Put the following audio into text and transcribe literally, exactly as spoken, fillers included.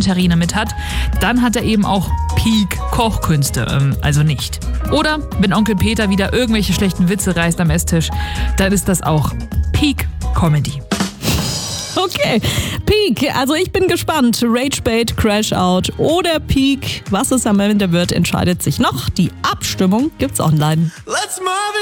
Küchenterrine mit hat, dann hat er eben auch Peak Kochkünste, ähm, also nicht. Oder wenn Onkel Peter wieder irgendwelche schlechten Witze reißt am Esstisch, dann ist das auch Peak Comedy. Okay, Peak. Also ich bin gespannt. Ragebait, Crashout oder Peak. Was es am Ende wird, entscheidet sich noch. Die Abstimmung gibt's online. Let's move it.